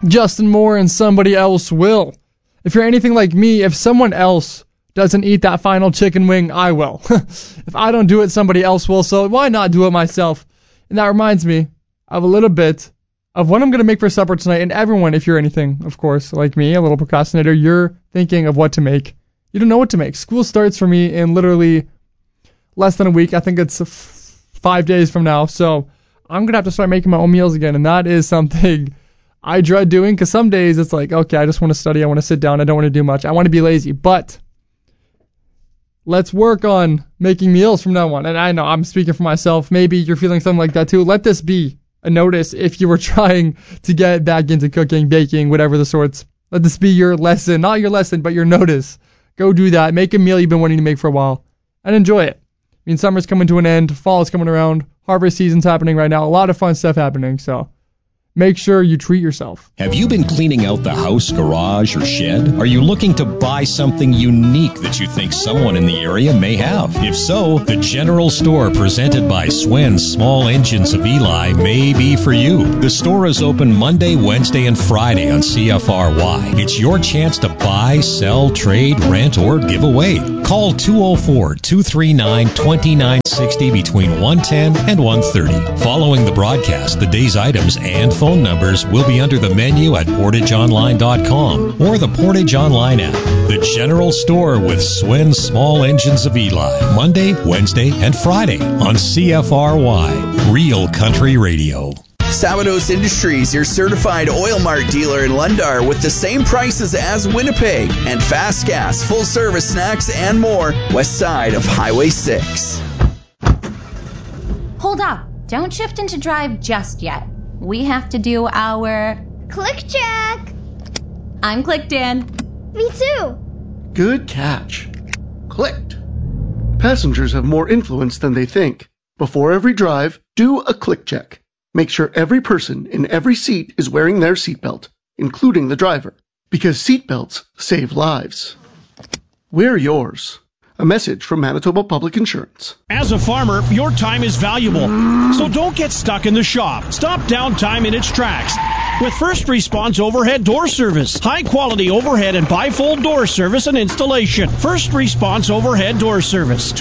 Justin Moore and somebody else will. If you're anything like me, if someone else doesn't eat that final chicken wing, I will. If I don't do it, somebody else will, so why not do it myself? And that reminds me of a little bit of what I'm going to make for supper tonight. And everyone, if you're anything, of course, like me, a little procrastinator, you're thinking of what to make. You don't know what to make. School starts for me in literally less than a week. I think it's 5 days from now. So I'm going to have to start making my own meals again. And that is something I dread doing, because some days it's like, okay, I just want to study. I want to sit down. I don't want to do much. I want to be lazy. But let's work on making meals from now on. And I know I'm speaking for myself. Maybe you're feeling something like that too. Let this be a notice if you were trying to get back into cooking, baking, whatever the sorts. Let this be your lesson. Not your lesson, but your notice. Go do that. Make a meal you've been wanting to make for a while. And enjoy it. I mean, summer's coming to an end. Fall is coming around. Harvest season's happening right now. A lot of fun stuff happening. So make sure you treat yourself. Have you been cleaning out the house, garage, or shed? Are you looking to buy something unique that you think someone in the area may have? If so, the General Store presented by Swen's Small Engines of Eli may be for you. The store is open Monday, Wednesday, and Friday on CFRY. It's your chance to buy, sell, trade, rent, or give away. Call 204-239-2960 between 1:10 and 1:30. Following the broadcast, the day's items and phone numbers will be under the menu at PortageOnline.com or the Portage Online app. The General Store with Swen's Small Engines of Eli. Monday, Wednesday, and Friday on CFRY. Real Country Radio. Sabados Industries, your certified Oil Mart dealer in Lundar with the same prices as Winnipeg and fast gas, full service snacks, and more west side of Highway 6. Hold up. Don't shift into drive just yet. We have to do our click check. I'm clicked in. Me too. Good catch. Clicked. Passengers have more influence than they think. Before every drive, do a click check. Make sure every person in every seat is wearing their seatbelt, including the driver, because seatbelts save lives. Wear yours. A message from Manitoba Public Insurance. As a farmer, your time is valuable, so don't get stuck in the shop. Stop downtime in its tracks with First Response Overhead Door Service. High-quality overhead and bifold door service and installation. First Response Overhead Door Service,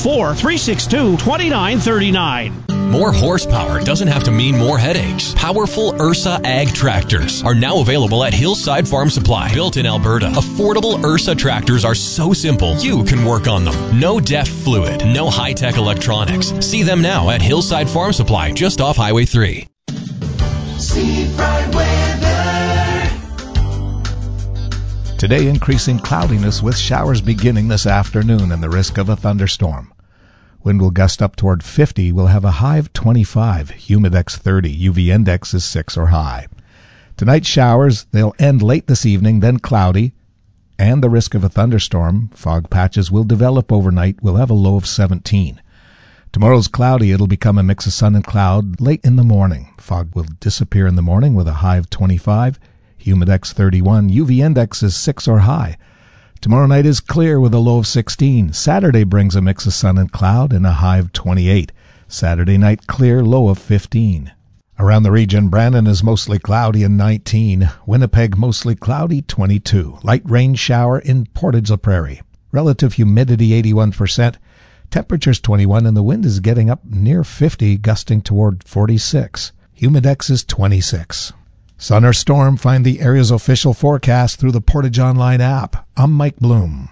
204-362-2939. More horsepower doesn't have to mean more headaches. Powerful Ursa Ag tractors are now available at Hillside Farm Supply. Built in Alberta, affordable Ursa tractors are so simple, you can work on them. No DEF fluid, no high-tech electronics. See them now at Hillside Farm Supply, just off Highway 3. Seafront weather. Today, increasing cloudiness with showers beginning this afternoon and the risk of a thunderstorm. Wind will gust up toward 50. We'll have a high of 25. Humidex 30. UV index is 6 or high. Tonight, showers. They'll end late this evening, then cloudy. And the risk of a thunderstorm. Fog patches will develop overnight. We'll have a low of 17. Tomorrow's cloudy. It'll become a mix of sun and cloud late in the morning. Fog will disappear in the morning with a high of 25. Humidex 31. UV index is 6 or high. Tomorrow night is clear with a low of 16. Saturday brings a mix of sun and cloud and a high of 28. Saturday night clear, low of 15. Around the region, Brandon is mostly cloudy and 19. Winnipeg mostly cloudy, 22. Light rain shower in Portage la Prairie. Relative humidity 81%. Temperatures 21 and the wind is getting up near 50, gusting toward 46. Humidex is 26. Sun or storm, find the area's official forecast through the Portage Online app. I'm Mike Bloom.